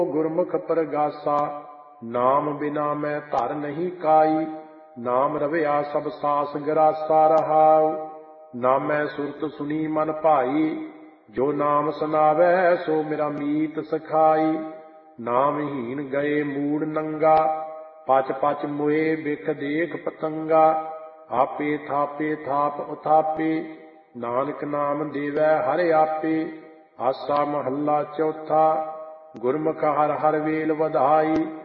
ਗੁਰਮੁਖ ਪਰਗਾਸਾ। ਨਾਮ ਬਿਨਾ ਮੈਂ ਧਰ ਨਹੀਂ ਕਾਈ, ਨਾਮ ਰਵਿਆ ਸਭ ਸਾਸ ਗਰਾਸਾ ਰਹਾਉ। ਨਾਮੈ ਸੁਰਤ ਸੁਣੀ ਮਨ ਭਾਈ, ਜੋ ਨਾਮ ਸੁਨਾਵੈ ਸੋ ਮੇਰਾ ਮੀਤ ਸਖਾਈ। ਨਾਮਹੀਨ ਗਏ ਮੂੜ ਨੰਗਾ, ਪਚ ਪਚ ਮੋਏ ਬਿਖ ਦੇਖ ਪਤੰਗਾ। ਆਪੇ ਥਾਪੇ ਥਾਪ ਉਥਾਪੇ, ਨਾਨਕ ਨਾਮ ਦੇਵੈ ਹਰਿ ਆਪੇ। ਆਸਾ ਮਹੱਲਾ ਚੌਥਾ। ਗੁਰਮੁਖ ਹਰਿ ਹਰਿ ਵੇਲ ਵਧਾਈ,